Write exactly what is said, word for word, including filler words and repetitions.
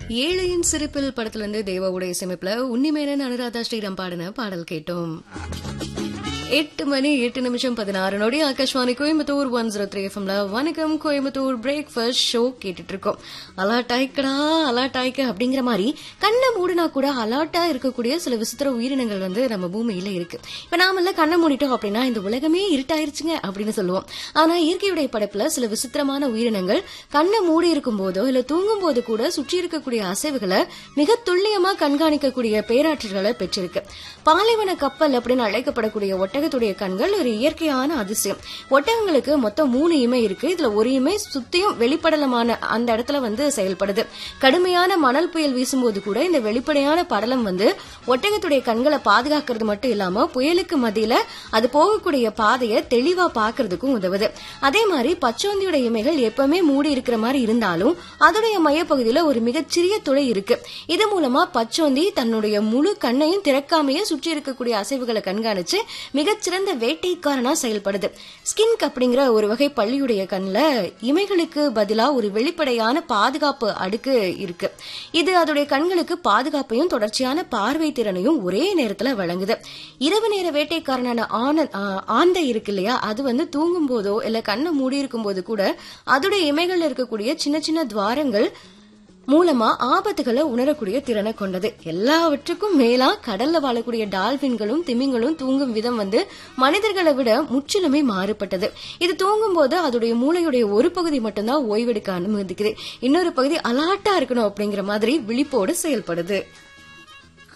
ஏழையின் சிரிப்பில் படத்துல இருந்து தேவாவுடைய இசையமைப்புல உன்னிமேனன் அனுராதா ஸ்ரீராம் பாடின பாடல் கேட்டோம். எட்டு மணி எட்டு நிமிஷம் பதினாறு நொடி Akashvani Coimbatore one zero three எஃப்எம்ல வணக்கம் கோயம்புத்தூர் பிரேக்ஃபாஸ்ட் ஷோ கேட்டுட்டு இருக்கோம். அலாட் ஆயிக்கடா அலாட் ஆயிக்க அப்படிங்கிற மாதிரி கண்ணை மூடினா கூட அலாட்டா இருக்கக்கூடிய சில விசித்திர உயிரினங்கள் வந்து நம்ம பூமியில இருக்கு. இப்ப நாம கண்ணை மூடிட்டோம் அப்படின்னா இந்த உலகமே இருட்டாயிருச்சுங்க அப்படின்னு சொல்லுவோம். ஆனா இயற்கையுடைய படைப்புல சில விசித்திரமான உயிரினங்கள் கண்ணை மூடி இருக்கும் போதோ இல்ல தூங்கும் போது கூட சுற்றி இருக்கக்கூடிய அசைவுகளை மிக துல்லியமா கண்காணிக்கக்கூடிய பேராற்றல்களை பெற்றிருக்கு. பாலைவன கப்பல் அப்படின்னு அழைக்கப்படக்கூடிய ஒட்டகத்துடைய கண்கள் ஒரு இயற்கையான அதிசயம். ஒட்டகங்களுக்கு மொத்தம் மூணு இமை இருக்கு. இதுல ஒரு இமை சுத்தியும் வெளிப்படலமான அந்த இடத்துல வந்து செயல்படுது. கடுமையான மணல் புயல் வீசும்போது கூட இந்த வெளிப்படையான படலம் வந்து ஒட்டகத்துடைய கண்களை பாதுகாக்கிறது மட்டும் இல்லாம புயலுக்கு மத்தியில அது போகக்கூடிய பாதையை தெளிவா பாக்குறதுக்கும் உதவுது. அதே மாதிரி பச்சோந்தியோட இமைகள் எப்பவுமே மூடி இருக்கிற மாதிரி இருந்தாலும் அதோடைய மையப்பகுதியில ஒரு மிகச்சிறிய துளை இருக்கு. இது மூலமா பச்சோந்தி தன்னுடைய முழு கண்ணையும் திறக்காமையே சுற்றி இருக்கக்கூடிய அசைவுகளை கண்காணிச்சு மிகச்சிறந்த வேட்டைக்காரனா செயல்படுது. ஸ்கின்க் அப்படிங்கிற ஒரு வகை பள்ளியுடைய கண்ணுல இமைகளுக்கு பதிலா ஒரு வெளிப்படையான பாதுகாப்பு அடுக்கு இருக்கு. இது அதோடைய கண்களுக்கு பாதுகாப்பையும் தொடர்ச்சியான பார்வை திறனையும் ஒரே நேரத்துல வழங்குது. இரவு நேர வேட்டைக்காரனான ஆந்தை இருக்கு இல்லையா, அது வந்து தூங்கும் போதோ இல்ல கண்ணை மூடி இருக்கும் போது கூட அதோடைய இமைகள்ல இருக்கக்கூடிய சின்ன சின்ன துவாரங்கள் மூலமா ஆபத்துகளை உணரக்கூடிய திறனை கொண்டது. எல்லாவற்றுக்கும் மேலா கடல்ல வாழக்கூடிய டால்பின்களும் திமிங்களும் தூங்கும் விதம் வந்து மனிதர்களை விட முற்றிலுமே மாறுபட்டது. இது தூங்கும் போது அதோடைய மூளையுடைய ஒரு பகுதி மட்டும்தான் ஓய்வெடுக்க அனுமதிக்குது, இன்னொரு பகுதி அலாட்டா இருக்கணும் அப்படிங்கிற மாதிரி விழிப்போடு செயல்படுது.